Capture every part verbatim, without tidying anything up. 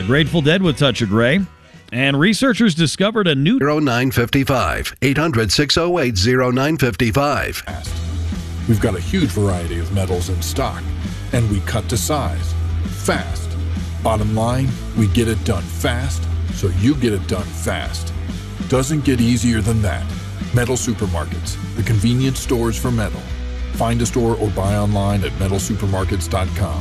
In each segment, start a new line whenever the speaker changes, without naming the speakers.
Grateful Dead with Touch of Grey. And researchers discovered a new
oh nine five five, eight hundred, six oh eight, oh nine five five.
We've got a huge variety of metals in stock, and we cut to size, fast. Bottom line, we get it done fast, so you get it done fast. Doesn't get easier than that. Metal Supermarkets, the convenience stores for metal. Find a store or buy online at metal supermarkets dot com.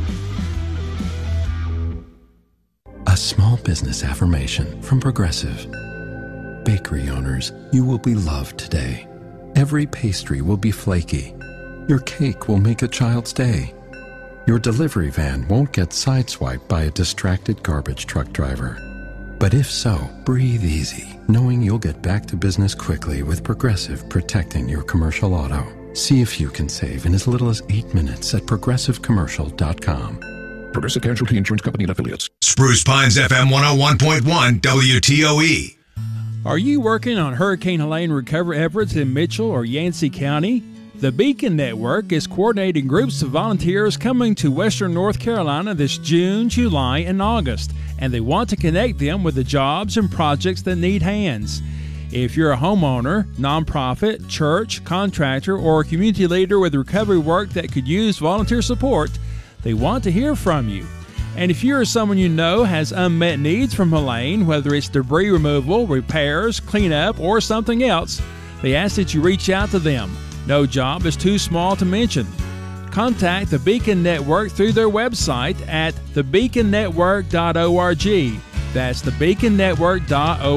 A small business affirmation from Progressive. Bakery owners, you will be loved today. Every pastry will be flaky. Your cake will make a child's day. Your delivery van won't get sideswiped by a distracted garbage truck driver. But if so, breathe easy, knowing you'll get back to business quickly with Progressive protecting your commercial auto. See if you can save in as little as eight minutes at progressive commercial dot com.
Progressive Casualty Insurance Company and Affiliates.
Spruce Pines F M one oh one point one W T O E.
Are you working on Hurricane Helene recovery efforts in Mitchell or Yancey County? The Beacon Network is coordinating groups of volunteers coming to Western North Carolina this June, July, and August, and they want to connect them with the jobs and projects that need hands. If you're a homeowner, nonprofit, church, contractor, or a community leader with recovery work that could use volunteer support, they want to hear from you. And if you or someone you know has unmet needs from Helene, whether it's debris removal, repairs, cleanup, or something else, they ask that you reach out to them. No job is too small to mention. Contact the Beacon Network through their website at the beacon network dot org. That's the beacon network dot org.